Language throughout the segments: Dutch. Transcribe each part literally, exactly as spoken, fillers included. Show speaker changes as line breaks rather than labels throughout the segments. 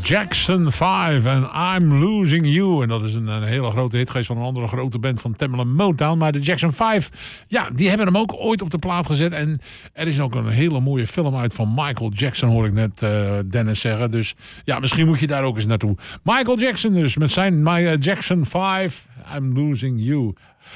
Jackson vijf en I'm Losing You. En dat is een, een hele grote hit geweest van een andere grote band van Tamla Motown. Maar de Jackson vijf, ja, die hebben hem ook ooit op de plaat gezet. En er is ook een hele mooie film uit van Michael Jackson, hoor ik net uh, Dennis zeggen. Dus ja, misschien moet je daar ook eens naartoe. Michael Jackson dus, met zijn My Jackson vijf, I'm Losing You.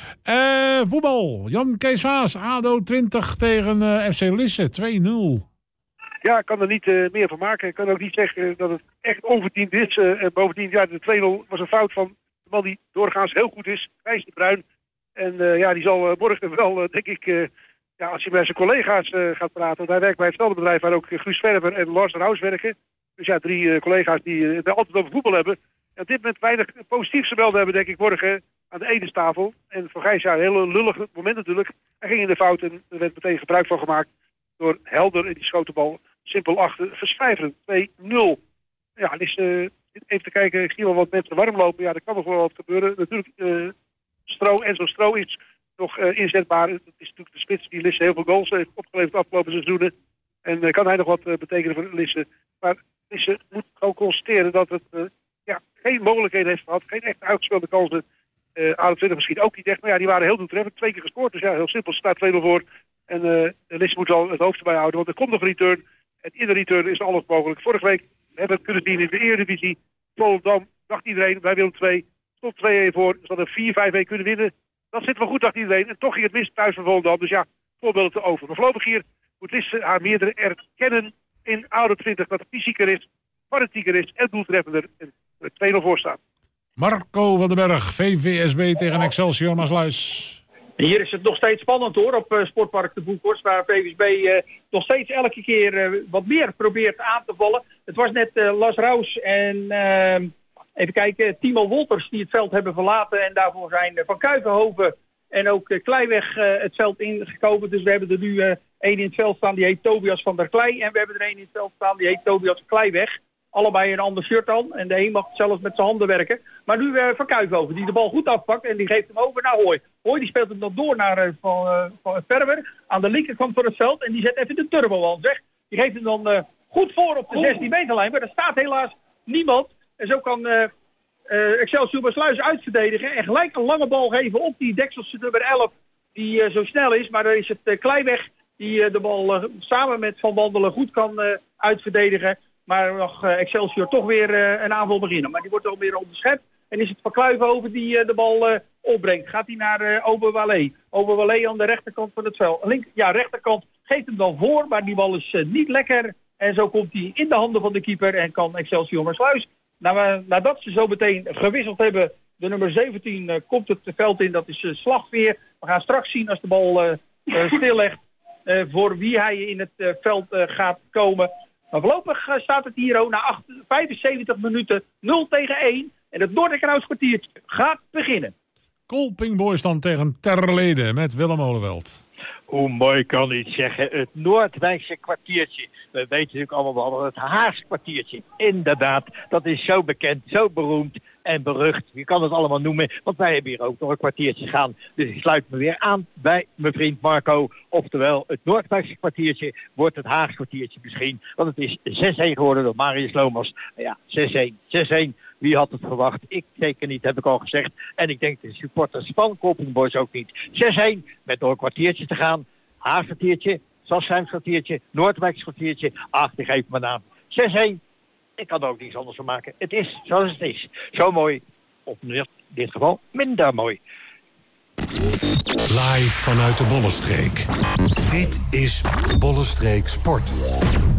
Uh, voetbal, Jan Kees Vaas, A D O twintig tegen uh, F C Lisse, twee nul.
Ja, ik kan er niet uh, meer van maken. Ik kan ook niet zeggen dat het echt onverdiend is. Uh, bovendien, ja, de twee nul was een fout van de man die doorgaans heel goed is, Gijs de Bruin. En uh, ja, die zal uh, morgen wel, uh, denk ik, uh, ja, als hij met zijn collega's uh, gaat praten. Want hij werkt bij hetzelfde bedrijf waar ook uh, Guus Verver en Lars Raus werken. Dus ja, drie uh, collega's die uh, het altijd over voetbal hebben. En op dit moment weinig positiefs te melden hebben, denk ik, morgen aan de etenstafel. En voor Gijs, ja, een heel lullig moment natuurlijk. Hij ging in de fout en er werd meteen gebruik van gemaakt door Helder. En die schoot de bal simpel achter versvijveren. twee nul. Ja, het is, uh, even te kijken, ik zie wel wat mensen warm lopen. Ja, er kan nog wel wat gebeuren. Natuurlijk, uh, Stro, Enzo Stro is nog uh, inzetbaar. Het is natuurlijk de spits die Lisse heel veel goals heeft opgeleverd de afgelopen seizoenen. En uh, kan hij nog wat uh, betekenen voor Lisse. Maar Lisse moet gewoon constateren dat het uh, ja, geen mogelijkheden heeft gehad. Geen echt uitgespeelde kansen. Uh, A D O twintig misschien ook niet echt. Maar ja, die waren heel doeltreffend. Twee keer gescoord. Dus ja, heel simpel. Ze staat twee nul voor. En uh, Lisse moet al het hoofd erbij houden. Want er komt nog een return. En in de return is alles mogelijk. Vorige week hebben we het kunnen zien in de Eredivisie. Volendam, dacht iedereen, wij willen twee. Stond twee-een voor. Ze hadden vier vijf een kunnen winnen. Dat zit wel goed, dacht iedereen. En toch ging het mis thuis van Volendam. Dus ja, voorbeelden te over. Maar voorlopig hier moet Lisse haar meerdere erkennen in A D O twintig. Dat het fysieker is, fanatieker is en doeltreffender. En twee nul voor staat.
Marco van den Berg, V V S B tegen Excelsior Maasluis.
Hier is het nog steeds spannend hoor, op uh, Sportpark de Boekhorst, waar V V S B uh, nog steeds elke keer uh, wat meer probeert aan te vallen. Het was net uh, Las Raus en uh, even kijken, Timo Wolters die het veld hebben verlaten. En daarvoor zijn uh, Van Kuivenhoven en ook uh, Kleiweg uh, het veld ingekomen. Dus we hebben er nu uh, één in het veld staan, die heet Tobias van der Klei. En we hebben er één in het veld staan, die heet Tobias Kleiweg. Allebei een ander shirt aan. En de een mag zelfs met zijn handen werken. Maar nu uh, Van Kuivenhoven, die de bal goed afpakt. En die geeft hem over naar Hooy. Hooy die speelt hem dan door naar uh, van, uh, van Verwer. Aan de linkerkant van het veld. En die zet even de turbo aan weg. Die geeft hem dan uh, goed voor op de zestien meterlijn. Maar er staat helaas niemand. En zo kan uh, uh, Excelsior Maasluis uitverdedigen. En gelijk een lange bal geven op die Dekselse nummer elf. Die uh, zo snel is. Maar dan is het uh, Kleiweg die uh, de bal uh, samen met Van Wandelen goed kan uh, uitverdedigen. Maar mag uh, Excelsior toch weer uh, een aanval beginnen. Maar die wordt al weer onderschept. En is het Van Kluivenhoven die uh, de bal uh, opbrengt. Gaat hij naar uh, Oberwalé. Oberwalé aan de rechterkant van het veld. Link, ja, rechterkant geeft hem dan voor. Maar die bal is uh, niet lekker. En zo komt hij in de handen van de keeper. En kan Excelsior Maasluis. Nou, uh, nadat ze zo meteen gewisseld hebben. De nummer zeventien uh, komt het veld in. Dat is uh, Slagveer. We gaan straks zien als de bal uh, uh, stillegt. Uh, voor wie hij in het uh, veld uh, gaat komen. Maar voorlopig uh, staat het hier ook na vijfenzeventig minuten nul tegen één. En het Noorderkruis kwartiertje gaat beginnen.
Kolping Boys dan tegen Terlede met Willem Oleweld.
Hoe mooi kan ik zeggen, het Noordwijkse kwartiertje. We weten natuurlijk allemaal wel het Haagse kwartiertje. Inderdaad, dat is zo bekend, zo beroemd en berucht. Je kan het allemaal noemen, want wij hebben hier ook nog een kwartiertje gaan. Dus ik sluit me weer aan bij mijn vriend Marco. Oftewel, het Noordwijkse kwartiertje wordt het Haagse kwartiertje misschien. Want het is zes-een geworden door Marius Lomers. Ja, zes-een, zes-een. Wie had het verwacht? Ik zeker niet, heb ik al gezegd. En ik denk de supporters van Kolping Boys ook niet. zes-een, met door een kwartiertje te gaan. Haagse kwartiertje, Sassheim kwartiertje, Noordwijks kwartiertje. Ach, die geeft me naam. zes-een. Ik kan er ook niets anders van maken. Het is zoals het is. Zo mooi. Of in dit geval minder mooi.
Live vanuit de Bollenstreek. Dit is Bollenstreek Sport.